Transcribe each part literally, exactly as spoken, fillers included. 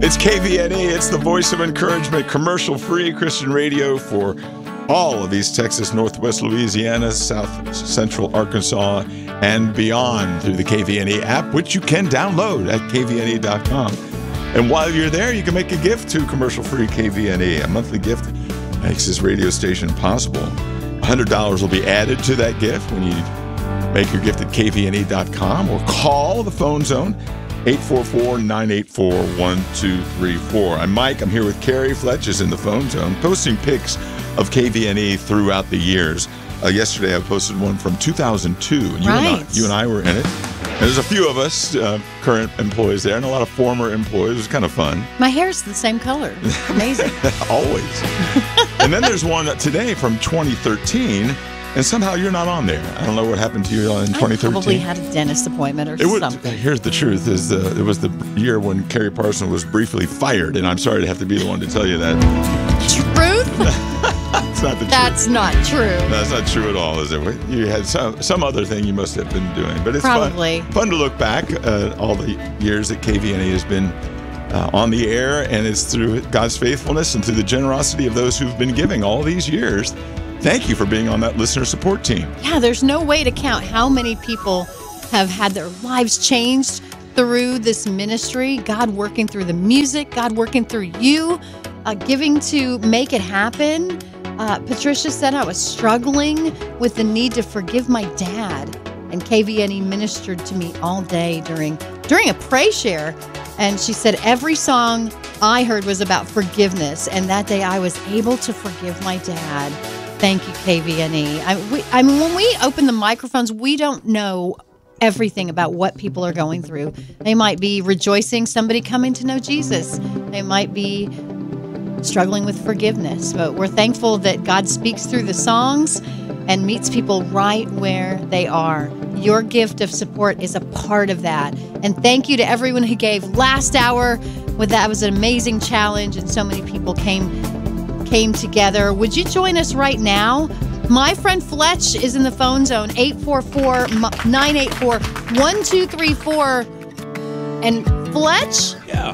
It's K V N E. It's the voice of encouragement, commercial-free Christian radio for all of East Texas, Northwest Louisiana, South Central Arkansas, and beyond through the K V N E app, which you can download at K V N E dot com. And while you're there, you can make a gift to commercial-free K V N E. A monthly gift makes this radio station possible. one hundred dollars will be added to that gift when you make your gift at K V N E dot com or call the phone zone, eight four four, nine eight four, one two three four. I'm Mike. I'm here with Carrie. Fletch is in the phone zone, posting pics of K V N E throughout the years. Uh, yesterday, I posted one from two thousand two. And you, right. and I, you and I were in it. And there's a few of us, uh, current employees there, and a lot of former employees. It was kind of fun. My hair's the same color. Amazing. Always. And then there's one today from twenty thirteen. And somehow you're not on there. I don't know what happened to you in twenty thirteen. I probably had a dentist appointment or it was, something. Here's the truth: is the, it was the year when Carrie Parson was briefly fired, and I'm sorry to have to be the one to tell you that. Truth? It's not the That's truth. not true. No, that's not true at all, is it? You had some some other thing you must have been doing, but it's Probably. fun, fun to look back at all the years that K V N E has been uh, on the air, and it's through God's faithfulness and through the generosity of those who've been giving all these years. Thank you for being on that listener support team. Yeah, there's no way to count how many people have had their lives changed through this ministry. God working through the music, God working through you, uh, giving to make it happen. Uh, Patricia said I was struggling with the need to forgive my dad, and K V N E ministered to me all day during during a pray share. And she said every song I heard was about forgiveness, and that day I was able to forgive my dad. Thank you, K V N E. I, we, I mean, when we open the microphones, we don't know everything about what people are going through. They might be rejoicing somebody coming to know Jesus. They might be struggling with forgiveness. But we're thankful that God speaks through the songs and meets people right where they are. Your gift of support is a part of that. And thank you to everyone who gave last hour. With that was an amazing challenge, and so many people came came together. Would you join us right now? My friend Fletch is in the phone zone, eight four four, nine eight four, one two three four. And Fletch? Yeah.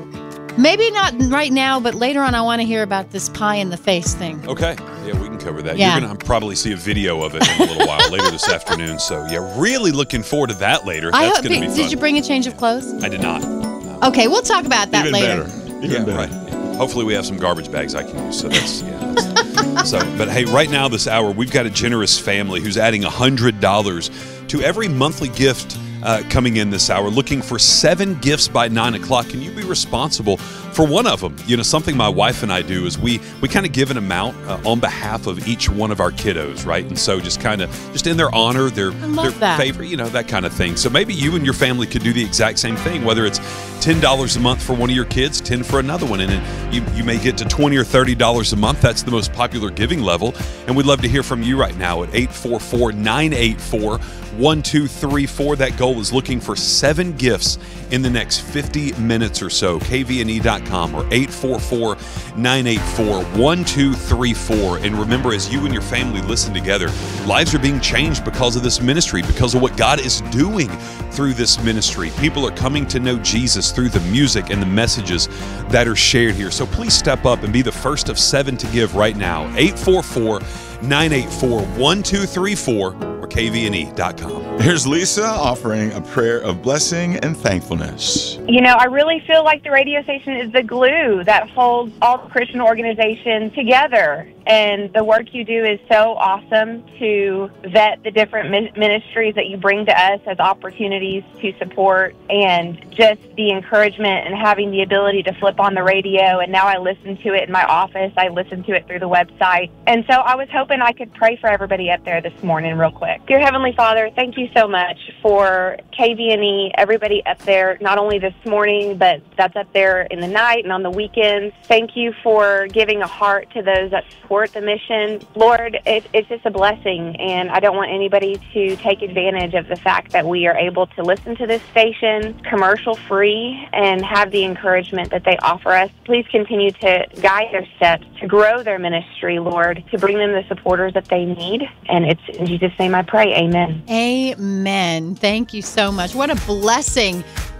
Maybe not right now, but later on I want to hear about this pie in the face thing. Okay. Yeah, we can cover that. Yeah. You're going to probably see a video of it in a little while later this afternoon. So, yeah, really looking forward to that later. I That's hope, going to be fun. Did you bring a change of clothes? I did not. No. Okay, we'll talk about that Even later. better. Even Yeah, better. right. Hopefully we have some garbage bags I can use. So that's, yeah. That's, so, but hey, right now this hour, we've got a generous family who's adding one hundred dollars to every monthly gift uh, coming in this hour, looking for seven gifts by nine o'clock. Can you be responsible for one of them? You know, something my wife and I do is we we kind of give an amount uh, on behalf of each one of our kiddos, right? And so just kind of, just in their honor, their, their that. favorite, you know, that kind of thing. So maybe you and your family could do the exact same thing, whether it's ten dollars a month for one of your kids, ten for another one. And then you, you may get to twenty or thirty dollars a month. That's the most popular giving level. And we'd love to hear from you right now at eight four four, nine eight four, one two three four. That goal is looking for seven gifts in the next fifty minutes or so. K V N E dot com or eight four four, nine eight four, one two three four. And remember, as you and your family listen together, lives are being changed because of this ministry, because of what God is doing through this ministry. People are coming to know Jesus through the music and the messages that are shared here. So please step up and be the first of seven to give right now. eight four four, nine eight four, one two three four or K V N E dot com. Here's Lisa offering a prayer of blessing and thankfulness. You know, I really feel like the radio station is the glue that holds all the Christian organizations together. And the work you do is so awesome to vet the different ministries that you bring to us as opportunities to support, and just the encouragement and having the ability to flip on the radio. And now I listen to it in my office. I listen to it through the website. And so I was hoping I could pray for everybody up there this morning real quick. Dear Heavenly Father, thank you so much for K V N E, everybody up there, not only this morning, but that's up there in the night and on the weekends. Thank you for giving a heart to those that support the mission. Lord, it, it's just a blessing, and I don't want anybody to take advantage of the fact that we are able to listen to this station commercial-free and have the encouragement that they offer us. Please continue to guide their steps, to grow their ministry, Lord, to bring them the supporters that they need. And it's in Jesus' name I pray. Amen. Amen. Thank you so much. What a blessing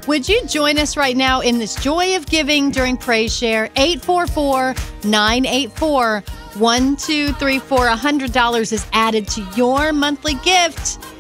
Would you join us right now in this joy of giving during Praise Share? eight four four, nine eight four, one two three four. one hundred dollars is added to your monthly gift.